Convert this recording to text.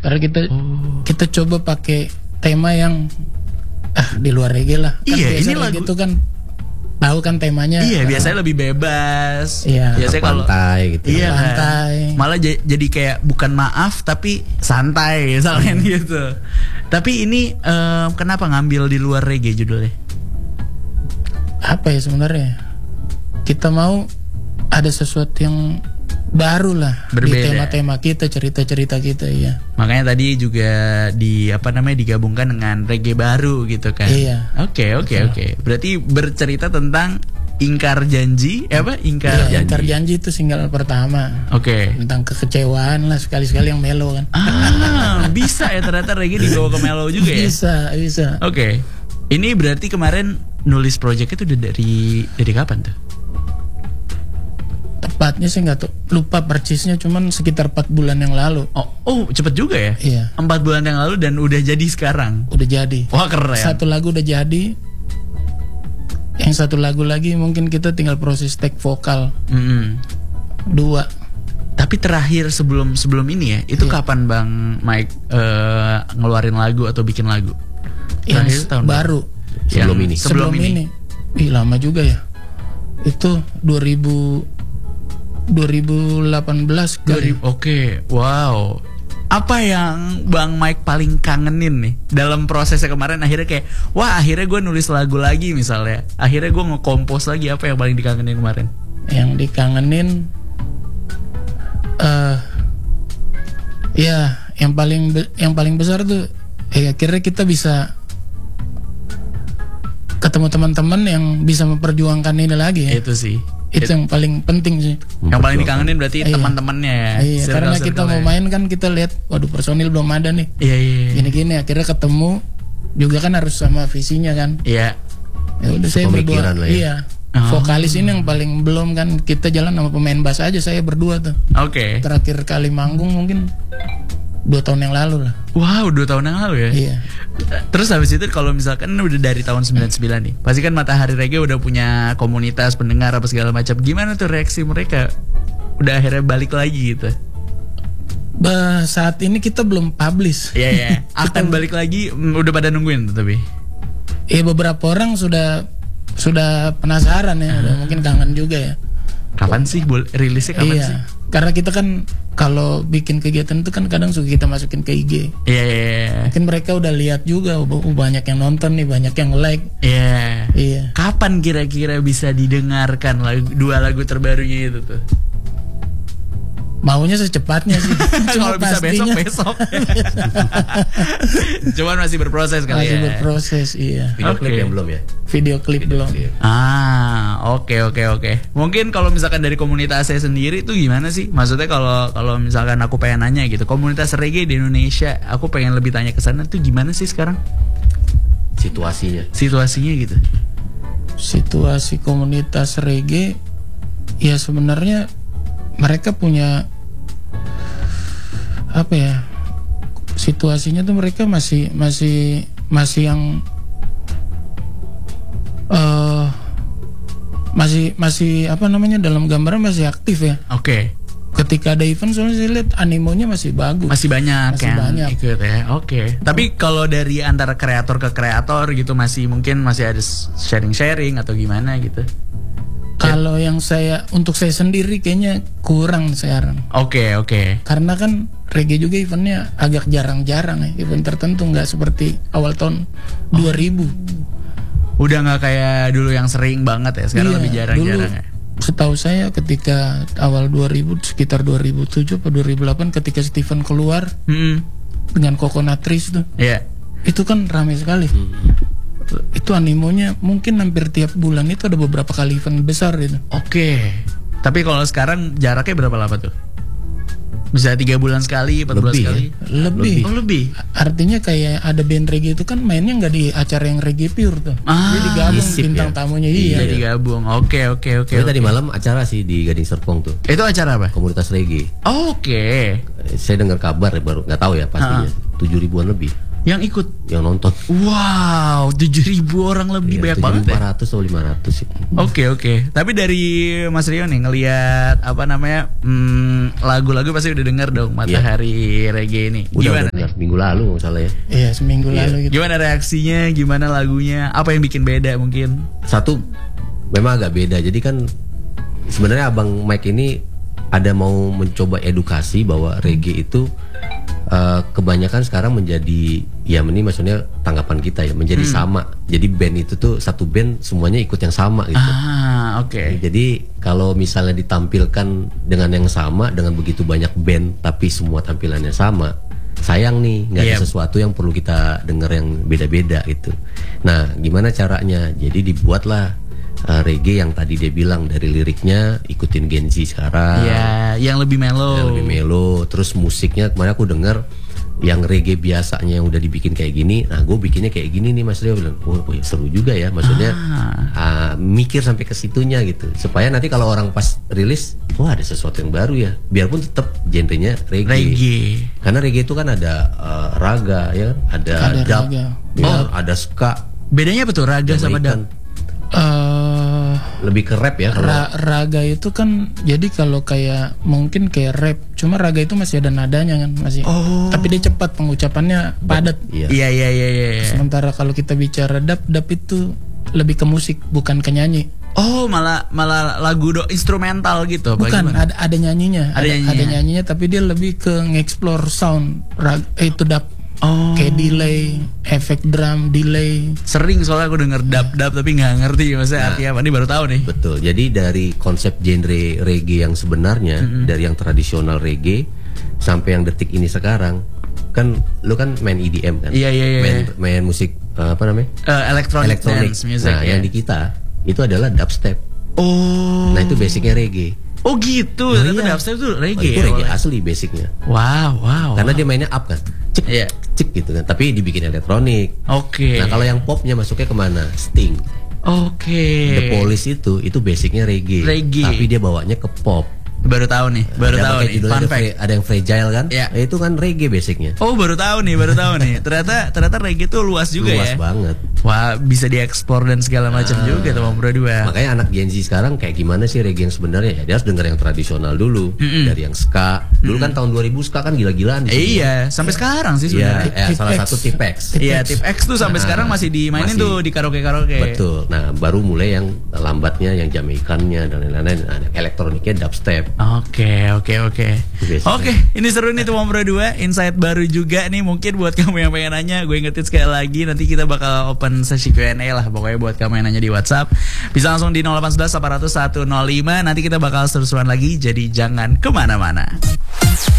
Karena kita coba pakai tema yang di luar reggae lah. Kan iya, biasa ini reggae lagu itu kan tahu kan temanya. Iya, biasanya lebih bebas. Iya. Biasanya kalau pantai gitu. Iya, pantai. Malah jadi kayak bukan maaf tapi santai misalnya gitu. Tapi ini kenapa ngambil di luar reggae judulnya? Apa ya sebenarnya? Kita mau ada sesuatu yang baru lah. Berbeda. Di tema-tema kita, cerita-cerita kita, iya. Makanya tadi juga digabungkan dengan reggae baru gitu kan. Iya. Oke. Berarti bercerita tentang ingkar janji, Ingkar Iya, Ingkar Janji itu single pertama. Oke. Tentang kekecewaan lah, sekali-sekali yang mellow kan. Bisa ya ternyata reggae dibawa ke mellow juga ya. Bisa. Oke. Ini berarti kemarin nulis project itu udah dari kapan tuh? Tepatnya sih nggak tahu, lupa persisnya, cuman sekitar 4 bulan yang lalu. Oh, cepet juga ya? Iya. 4 bulan yang lalu dan udah jadi sekarang. Udah jadi. Wah, keren. Satu lagu udah jadi. Yang satu lagu lagi mungkin kita tinggal proses take vokal. 2. Tapi terakhir sebelum ini ya, itu Iya. kapan Bang Mike ngeluarin lagu atau bikin lagu? Yang Tahun baru. Sebelum ini. Ih, lama juga ya. Itu 2018 kali. Oke, wow. Apa yang Bang Mike paling kangenin nih dalam prosesnya kemarin? Akhirnya kayak, akhirnya gue nulis lagu lagi misalnya. Akhirnya gue nge-compose lagi. Apa yang paling dikangenin kemarin? Yang dikangenin, ya yang paling besar tuh, akhirnya kita bisa ketemu teman-teman yang bisa memperjuangkan ini lagi ya. Itu sih. Itu yang paling penting sih. Yang paling dikangenin berarti Iya. teman-temannya ya. Iya, karena kita mau main kan kita lihat, waduh personil belum ada nih. Iya. Gini-gini akhirnya ketemu juga kan harus sama visinya kan. Iya. Ya udah saya berdua. Pemikiran lah ya. Iya. Vokalis ini yang paling belum kan, kita jalan sama pemain bass aja, saya berdua tuh. Oke. Terakhir kali manggung mungkin 2 tahun yang lalu lah. Wow, 2 tahun yang lalu ya. Iya. Terus habis itu kalau misalkan udah dari tahun 99 nih, pasti kan Matahari Reggae udah punya komunitas pendengar apa segala macam. Gimana tuh reaksi mereka? Udah akhirnya balik lagi gitu. Saat ini kita belum publish. Iya. Akan balik lagi, udah pada nungguin tuh tapi. Beberapa orang sudah penasaran ya, udah mungkin kangen juga ya. Kapan sih rilisnya kapan sih? Karena kita kan kalau bikin kegiatan itu kan kadang suka kita masukin ke IG. Iya. Mungkin mereka udah lihat juga, banyak yang nonton nih, banyak yang like. Iya. Kapan kira-kira bisa didengarkan 2 lagu terbarunya itu tuh? Maunya secepatnya sih. Kalau bisa besok. Cuman masih berproses kali masih ya. Berproses, iya. Video klip yang belum ya? Video klip belum. Oke. Mungkin kalau misalkan dari komunitas saya sendiri tuh gimana sih? Maksudnya kalau misalkan aku pengen nanya gitu, komunitas reggae di Indonesia, aku pengen lebih tanya ke sana tuh gimana sih sekarang? Situasinya gitu. Situasi komunitas reggae ya sebenarnya mereka punya apa ya? Situasinya tuh mereka masih yang masih apa namanya, dalam gambaran masih aktif ya. Oke. Ketika ada event soalnya saya lihat animonya masih bagus. Masih banyak Masih yang banyak. ikut ya. Oke. Tapi kalau dari antara kreator ke kreator gitu mungkin masih ada sharing atau gimana gitu. Kalau yang untuk saya sendiri kayaknya kurang sekarang. Oke. Karena kan reggae juga eventnya agak jarang-jarang ya. Event tertentu, nggak seperti awal tahun 2000. Udah nggak kayak dulu yang sering banget ya. Sekarang lebih jarang-jarang ya. Setahu saya ketika awal 2000, sekitar 2007 atau 2008 ketika Steven keluar dengan Coconut Trees tuh. Iya. Itu kan ramai sekali. Itu animonya mungkin hampir tiap bulan itu ada beberapa kali event besar gitu. Oke. Tapi kalau sekarang jaraknya berapa lama tuh? Bisa 3 bulan sekali, 4 bulan sekali? Lebih. Oh, lebih. Artinya kayak ada band reggae itu kan mainnya nggak di acara yang reggae pure tuh. Jadi digabung bintang tamunya. Iya, digabung. Oke. Tapi tadi malam acara sih di Gading Serpong tuh. Itu acara apa? Komunitas reggae. Oke. Saya dengar kabar baru, nggak tahu ya pastinya. 7 ribuan lebih. Yang ikut? Yang nonton. Wow, 7.000 orang lebih, banyak banget ya. 7.400 atau 500 sih. Oke. Tapi dari Mas Rio nih ngelihat lagu-lagu pasti udah denger dong Matahari Reggae ini. Udah Gimana nih? Minggu lalu nggak salah ya. Iya, seminggu lalu gitu. Gimana reaksinya? Gimana lagunya? Apa yang bikin beda mungkin? Satu, memang agak beda. Jadi kan sebenarnya Abang Mike ini ada mau mencoba edukasi bahwa reggae itu kebanyakan sekarang menjadi, ya ini maksudnya tanggapan kita ya, menjadi sama. Jadi band itu tuh satu band semuanya ikut yang sama gitu. Oke. Jadi kalau misalnya ditampilkan dengan yang sama, dengan begitu banyak band tapi semua tampilannya sama, sayang nih, nggak ada sesuatu yang perlu kita dengar yang beda-beda gitu. Nah, gimana caranya? Jadi dibuatlah reggae yang tadi dia bilang, dari liriknya ikutin Gen Z sekarang. Iya, yang lebih mellow. Terus musiknya kemarin aku dengar yang reggae biasanya yang udah dibikin kayak gini, nah gue bikinnya kayak gini nih. Mas Rio bilang, oh seru juga ya. Maksudnya mikir sampai ke situnya gitu, supaya nanti kalau orang pas rilis, wah ada sesuatu yang baru ya. Biarpun tetap genrenya reggae. Karena reggae itu kan ada raga ya, ada dub, ada ska. Bedanya apa tuh raga sama dub? Lebih ke rap ya. Raga itu kan, jadi kalau kayak mungkin kayak rap, cuma raga itu masih ada nadanya kan, masih. Tapi dia cepat, pengucapannya padat. Iya. Sementara kalau kita bicara dub itu lebih ke musik, bukan ke nyanyi. Oh, malah lagu instrumental gitu. Bukan, ada nyanyinya. Ada nyanyinya, tapi dia lebih ke nge-explore sound. Itu dub. Kayak delay, efek drum, delay. Sering soalnya aku denger dub tapi nggak ngerti maksudnya artinya apa. Ini baru tahu nih. Betul. Jadi dari konsep genre reggae yang sebenarnya, dari yang tradisional reggae sampai yang detik ini sekarang, kan lu kan main EDM kan? Iya. Main musik apa namanya? Electronic dance music. Nah, yang di kita itu adalah dubstep. Nah, itu basicnya reggae. Oh gitu. Ternyata dubstep itu reggae. Itu reggae asli basicnya. Wow. Karena dia mainnya up kan, cek gitu kan. Tapi dibikin elektronik. Oke. Nah, kalau yang popnya masuknya kemana? Sting. Oke. The Police itu basicnya reggae. Tapi dia bawanya ke pop. Baru tahu nih. Fun fact. Ada yang Fragile kan? Ya. Itu kan reggae basicnya. Oh, baru tahu nih. Ternyata reggae tuh luas juga luas ya. Banget. Wah, bisa diekspor dan segala macam juga teman bro dua. Makanya anak Gen Z sekarang kayak gimana sih reggae yang sebenarnya? Ya dia harus denger yang tradisional dulu. Dari yang ska. Dulu kan tahun 2000 ska kan gila-gilaan. Iya, sampai sekarang sih sebenarnya. Salah satu Tipex. Iya, Tipex tuh sampai sekarang masih dimainin tuh di karaoke. Betul. Nah, baru mulai yang lambatnya, yang Jamaikannya dan lain-lain. Elektroniknya dubstep. Oke, ini seru nih teman bro 2. Insight baru juga nih mungkin buat kamu yang pengen nanya. Gue ingetin sekali lagi, nanti kita bakal open sesi Q&A lah. Pokoknya buat kamu yang nanya di WhatsApp, bisa langsung di 0811 800 105. Nanti kita bakal seru-seruan lagi, jadi jangan kemana-mana.